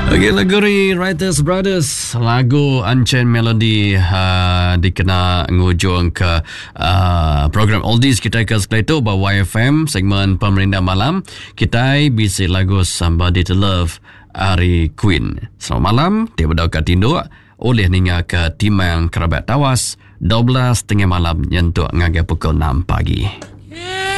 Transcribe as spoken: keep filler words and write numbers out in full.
Okay, lagu ni Writers Brothers, lagu Unchained Melody uh, dikena ngujung ke uh, program Oldies kita ke setelah itu bahawa Y F M segmen Pemerintah Malam kita bisi lagu Somebody to Love Ari Queen. Selamat malam, tiba-tiba tindu oleh ninga ke timang kerabat tawas dua belas tengah malam nyentuk ngagai pukul enam pagi.